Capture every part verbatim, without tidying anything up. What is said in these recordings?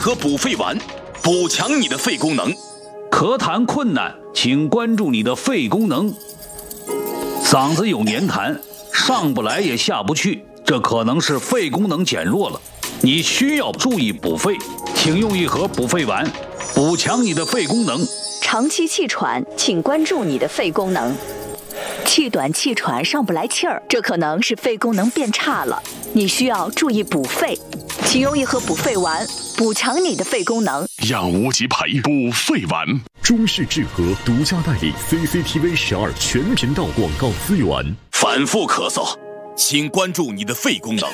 盒补肺丸，补强你的肺功能。 咳痰困难，请关注你的肺功能。嗓子有黏痰，上不来也下不去，这可能是肺功能减弱了，你需要注意补肺，请用一盒补肺丸，补强你的肺功能。 长期气喘，请关注你的肺功能。气短气喘，上不来气儿，这可能是肺功能变差了，你需要注意补肺，请用一盒补肺丸，补强你的肺功能。 养无极牌补肺丸， 中式治和独家代理 C C T V 十二全频道广告资源。 反复咳嗽，请关注你的肺功能。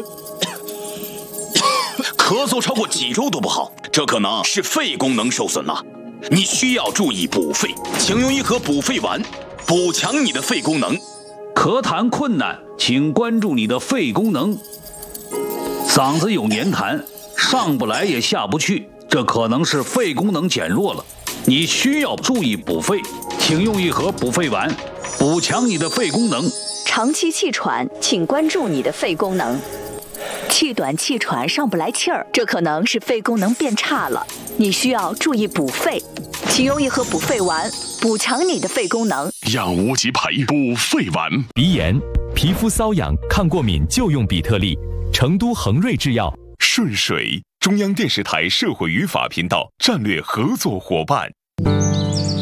咳嗽超过几周都不好，这可能是肺功能受损了，你需要注意补肺，请用一盒补肺丸，补强你的肺功能。 咳痰困难，请关注你的肺功能。嗓子有黏痰，上不来也下不去，这可能是肺功能减弱了，你需要注意补肺，请用一盒补肺丸，补强你的肺功能。 长期气喘，请关注你的肺功能。气短气喘，上不来气儿，这可能是肺功能变差了，你需要注意补肺，请用一盒补肺丸，补强你的肺功能。 养无极牌补肺丸。 鼻炎、皮肤瘙痒、抗过敏就用比特利。成都恒瑞制药。 顺水，中央电视台社会语法频道战略合作伙伴。